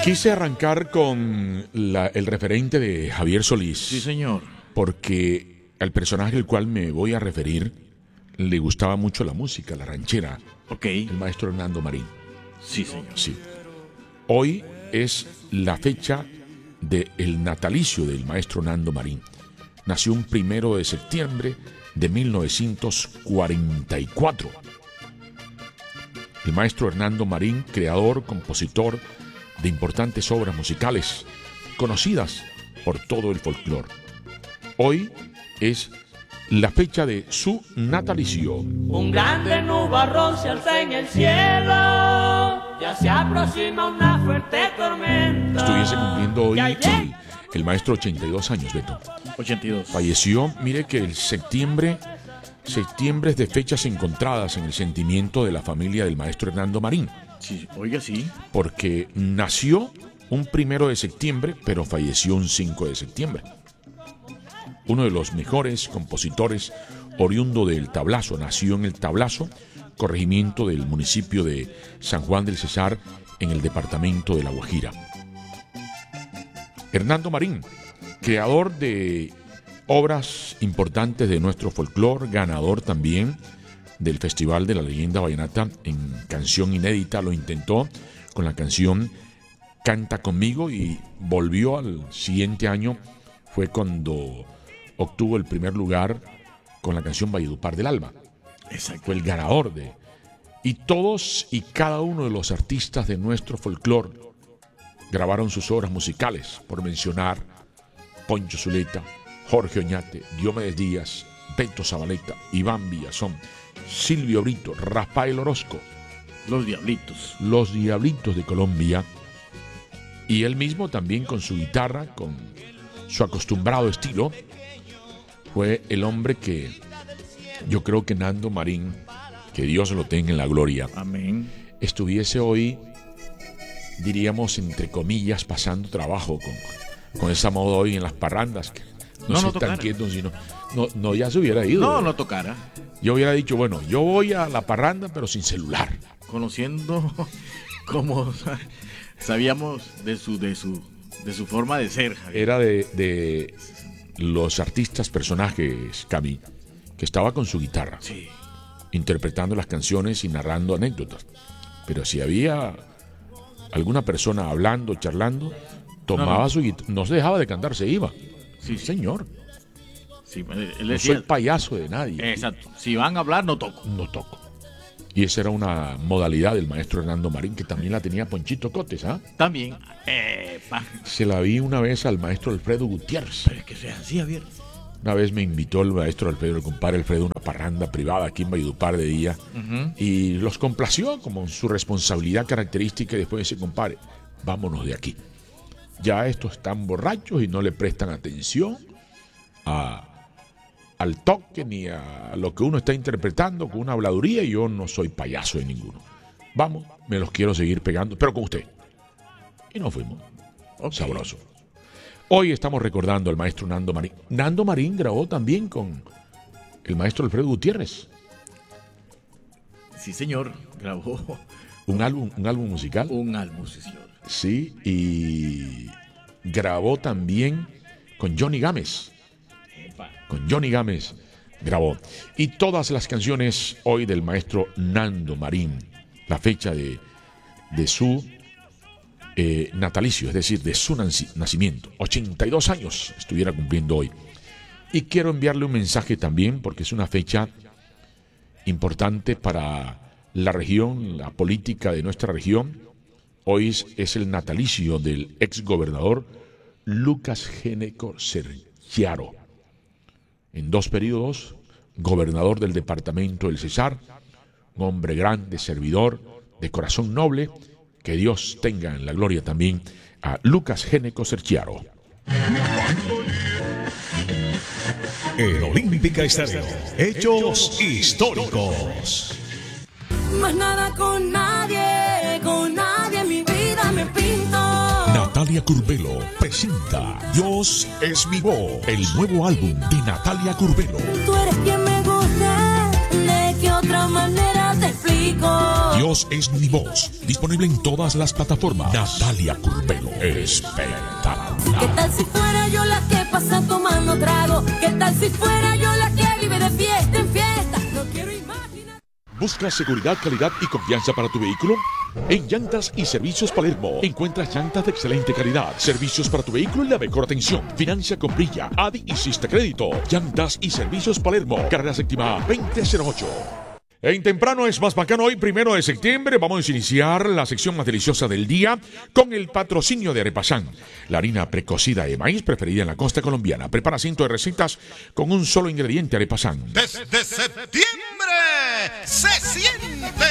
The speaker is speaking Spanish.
Quise arrancar con el referente de Javier Solís. Sí, señor. Porque al personaje al cual me voy a referir le gustaba mucho la música, la ranchera. Ok. El maestro Hernando Marín. Sí, señor. Sí. Hoy es la fecha del natalicio del maestro Hernando Marín. Nació un 1 de septiembre de 1944. El maestro Hernando Marín, creador, compositor de importantes obras musicales conocidas por todo el folclore. Hoy es la fecha de su natalicio. Un grande nubarrón se alza en el cielo, ya se aproxima una fuerte tormenta. Estuviese cumpliendo hoy el maestro 82 años, Beto. 82. Falleció, mire que el septiembre es de fechas encontradas en el sentimiento de la familia del maestro Hernando Marín. Sí, oiga, sí. Porque nació un 1 de septiembre, pero falleció un 5 de septiembre. Uno de los mejores compositores oriundo del Tablazo, nació en el Tablazo, corregimiento del municipio de San Juan del Cesar, en el departamento de La Guajira. Hernando Marín, creador de obras importantes de nuestro folclore, ganador también del Festival de la Leyenda Vallenata en canción inédita, lo intentó con la canción Canta Conmigo y volvió al siguiente año, fue cuando obtuvo el primer lugar con la canción Valledupar del Alba. Exacto. Fue el ganador de... Y todos y cada uno de los artistas de nuestro folclore grabaron sus obras musicales, por mencionar Poncho Zuleta, Jorge Oñate, Diomedes Díaz, Beto Zabaleta, Iván Villazón, Silvio Brito, Rafael Orozco, Los Diablitos. Los Diablitos de Colombia, y él mismo también con su guitarra, con su acostumbrado estilo, fue el hombre que yo creo que Hernando Marín, que Dios lo tenga en la gloria, Amén. estuviese hoy, diríamos entre comillas, pasando trabajo con esa moda hoy en las parrandas, que no se están quietos, sino no ya se hubiera ido. No tocara. Yo hubiera dicho, bueno, yo voy a la parranda pero sin celular. Conociendo como sabíamos de su forma de ser, Javier. Era de los artistas, personajes, Cami, que estaba con su guitarra, sí, interpretando las canciones y narrando anécdotas. Pero si había alguna persona hablando, charlando, tomaba su guitarra, no se dejaba de cantar, se iba. Sí, señor. Sí, él no decía, soy payaso de nadie. Exacto. Si van a hablar, no toco. No toco. Y esa era una modalidad del maestro Hernando Marín, que también la tenía Ponchito Cotes, ¿ah? También. Se la vi una vez al maestro Alfredo Gutiérrez. Pero es que sea así, Javier. Una vez me invitó el maestro Alfredo, el compadre Alfredo, a una parranda privada aquí en Valledupar de día. Y los complació como su responsabilidad característica. Y después dice, compadre, vámonos de aquí. Ya estos están borrachos y no le prestan atención al toque ni a lo que uno está interpretando con una habladuría, y yo no soy payaso de ninguno. Vamos, me los quiero seguir pegando, pero con usted. Y nos fuimos. Okay. Sabroso. Hoy estamos recordando al maestro Hernando Marín. Hernando Marín grabó también con el maestro Alfredo Gutiérrez. Sí, señor, grabó un álbum musical. Un álbum, sí, señor. Sí, y grabó también con Johnny Gámez. Con Johnny Gámez grabó. Y todas las canciones hoy del maestro Hernando Marín, la fecha de su natalicio, es decir, de su nacimiento. 82 años estuviera cumpliendo hoy. Y quiero enviarle un mensaje también, porque es una fecha importante para la región, la política de nuestra región. Hoy es el natalicio del exgobernador Lucas Géneco Serchiaro. En 2 periodos, gobernador del departamento del Cesar, un hombre grande, servidor, de corazón noble. Que Dios tenga en la gloria también a Lucas Géneco Serchiaro. En Olímpica Estéreo, hechos históricos. Más nada con nadie en mi vida me pinto. Natalia Curbelo presenta Dios es mi voz, el nuevo álbum de Natalia Curbelo. Tú eres quien me gusta, de qué otra manera te explico. Dios es mi voz. Disponible en todas las plataformas. Natalia Curbelo. Espectacular. ¿Qué tal si fuera yo la que pasa tomando trago? ¿Qué tal si fuera yo la que vive de fiesta en fiesta? No quiero imaginar. ¿Buscas seguridad, calidad y confianza para tu vehículo? En Llantas y Servicios Palermo encuentras llantas de excelente calidad, servicios para tu vehículo y la mejor atención. Financia con Brilla, ADI y Siste Crédito. Llantas y Servicios Palermo, carrera séptima 2008. En Temprano es más bacano, hoy 1 de septiembre vamos a iniciar la sección más deliciosa del día con el patrocinio de Arepasán, la harina precocida de maíz preferida en la costa colombiana. Prepara cientos de recetas con un solo ingrediente. Arepasán. Desde septiembre se siente